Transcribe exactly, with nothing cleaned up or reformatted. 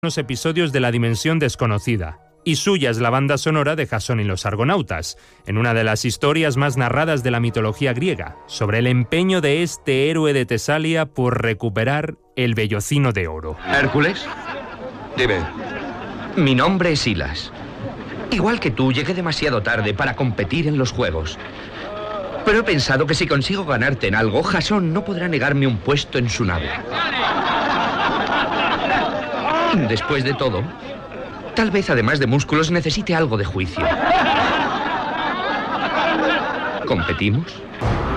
Unos episodios de La Dimensión Desconocida, y suya es la banda sonora de Jasón y los Argonautas, en una de las historias más narradas de la mitología griega, sobre el empeño de este héroe de Tesalia por recuperar el vellocino de oro. ¿Hércules? Dime. Mi nombre es Silas. Igual que tú, llegué demasiado tarde para competir en los juegos. Pero he pensado que si consigo ganarte en algo, Jasón no podrá negarme un puesto en su nave. Después de todo, tal vez además de músculos necesite algo de juicio. ¿Competimos?